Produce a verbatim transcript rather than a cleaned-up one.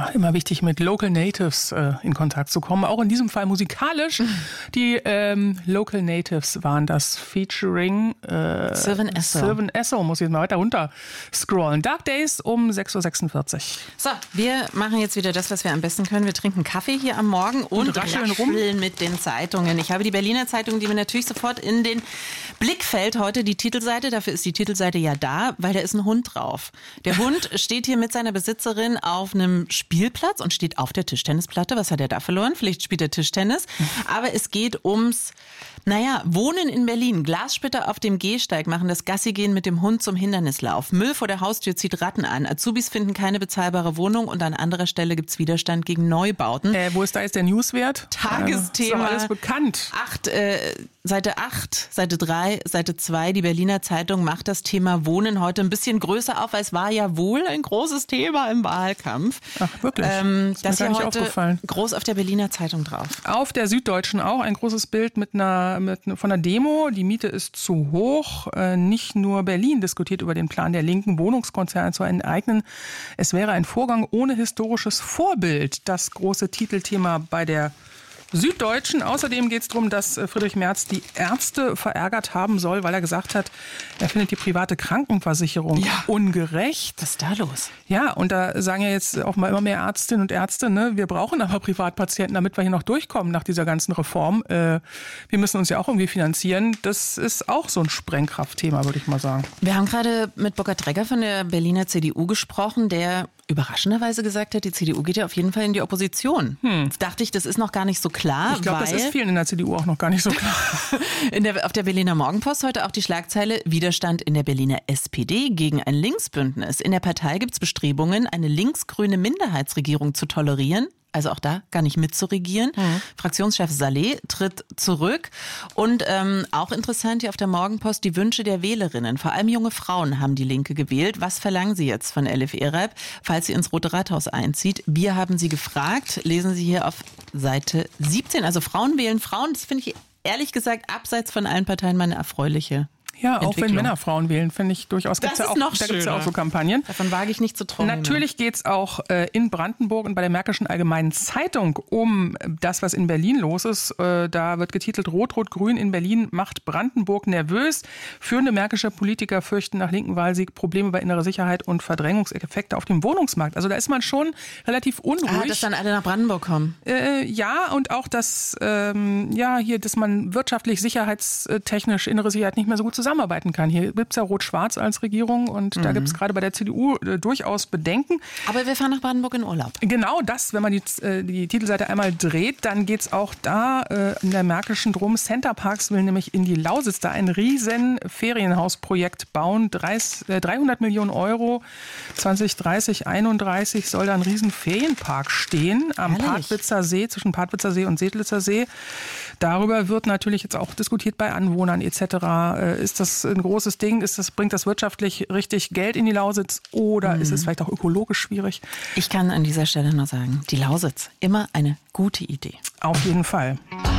Ja, immer wichtig, mit Local Natives äh, in Kontakt zu kommen. Auch in diesem Fall musikalisch. Mhm. Die ähm, Local Natives waren das featuring äh, Sylvan Esso. Sylvan Esso, muss ich jetzt mal weiter runter scrollen. Dark Days um sechs Uhr sechsundvierzig. So, wir machen jetzt wieder das, was wir am besten können. Wir trinken Kaffee hier am Morgen und, und rascheln rum mit den Zeitungen. Ich habe die Berliner Zeitung, die mir natürlich sofort in den Blick fällt. Heute die Titelseite. Dafür ist die Titelseite ja da, weil da ist ein Hund drauf. Der Hund steht hier mit seiner Besitzerin auf einem Spielplatz und steht auf der Tischtennisplatte. Was hat er da verloren? Vielleicht spielt er Tischtennis. Aber es geht ums, naja, Wohnen in Berlin. Glassplitter auf dem Gehsteig machen das Gassigehen mit dem Hund zum Hindernislauf. Müll vor der Haustür zieht Ratten an. Azubis finden keine bezahlbare Wohnung und an anderer Stelle gibt's Widerstand gegen Neubauten. Äh, wo ist da jetzt der Newswert? Tagesthema. Ist doch alles bekannt. Acht, äh, Seite acht, Seite drei, Seite zwei. Die Berliner Zeitung macht das Thema Wohnen heute ein bisschen größer auf, weil es war ja wohl ein großes Thema im Wahlkampf. Ach, wirklich? Ähm, ist das mir gar hier nicht heute aufgefallen. Groß auf der Berliner Zeitung drauf. Auf der Süddeutschen auch ein großes Bild mit einer, mit, von einer Demo. Die Miete ist zu hoch. Äh, nicht nur Berlin diskutiert über den Plan der Linken, Wohnungskonzerne zu enteignen. Es wäre ein Vorgang ohne historisches Vorbild. Das große Titelthema bei der Süddeutschen. Außerdem geht es darum, dass Friedrich Merz die Ärzte verärgert haben soll, weil er gesagt hat, er findet die private Krankenversicherung ja. ungerecht. Was ist da los? Ja, und da sagen ja jetzt auch mal immer mehr Ärztinnen und Ärzte, ne, wir brauchen aber Privatpatienten, damit wir hier noch durchkommen nach dieser ganzen Reform. Äh, wir müssen uns ja auch irgendwie finanzieren. Das ist auch so ein Sprengkraftthema, würde ich mal sagen. Wir haben gerade mit Burkhard Dregger von der Berliner C D U gesprochen, der überraschenderweise gesagt hat, die C D U geht ja auf jeden Fall in die Opposition. Hm. Jetzt dachte ich, das ist noch gar nicht so klar. Ich glaube, das ist vielen in der C D U auch noch gar nicht so klar. in der, auf der Berliner Morgenpost heute auch die Schlagzeile Widerstand in der Berliner S P D gegen ein Linksbündnis. In der Partei gibt es Bestrebungen, eine linksgrüne Minderheitsregierung zu tolerieren. Also auch da gar nicht mitzuregieren. Mhm. Fraktionschef Saleh tritt zurück. Und ähm, auch interessant hier auf der Morgenpost die Wünsche der Wählerinnen. Vor allem junge Frauen haben die Linke gewählt. Was verlangen sie jetzt von Elif Ereb, falls sie ins Rote Rathaus einzieht? Wir haben sie gefragt. Lesen Sie hier auf Seite siebzehn. Also Frauen wählen Frauen. Das finde ich ehrlich gesagt abseits von allen Parteien mal eine erfreuliche Ja, auch wenn Männer Frauen wählen, finde ich durchaus. Gibt's das ja auch, ist noch da gibt es ja auch so Kampagnen. Davon wage ich nicht zu träumen. Natürlich geht es auch äh, in Brandenburg und bei der Märkischen Allgemeinen Zeitung um das, was in Berlin los ist. Äh, da wird getitelt, Rot-Rot-Grün in Berlin macht Brandenburg nervös. Führende märkische Politiker fürchten nach linken Wahlsieg Probleme bei innerer Sicherheit und Verdrängungseffekte auf dem Wohnungsmarkt. Also da ist man schon relativ unruhig. Ah, dass dann alle nach Brandenburg kommen. Äh, ja, und auch, dass, ähm, ja, hier, dass man wirtschaftlich, sicherheitstechnisch, innere Sicherheit nicht mehr so gut zusammenarbeiten kann. Hier gibt es ja Rot-Schwarz als Regierung und mhm. da gibt es gerade bei der C D U äh, durchaus Bedenken. Aber wir fahren nach Brandenburg in Urlaub. Genau das, wenn man die, äh, die Titelseite einmal dreht, dann geht es auch da äh, in der Märkischen drum. Center Parks will nämlich in die Lausitz da ein riesen Ferienhausprojekt bauen. dreißig, äh, dreihundert Millionen Euro. zwanzig dreißig, einunddreißig soll da ein riesen Ferienpark stehen am Partwitzer See, zwischen Partwitzer See und Sedlitzer See. Darüber wird natürlich jetzt auch diskutiert bei Anwohnern et cetera. Äh, ist das ein großes Ding? Ist das, bringt das wirtschaftlich richtig Geld in die Lausitz oder mhm. ist es vielleicht auch ökologisch schwierig? Ich kann an dieser Stelle nur sagen, die Lausitz, immer eine gute Idee. Auf jeden Fall.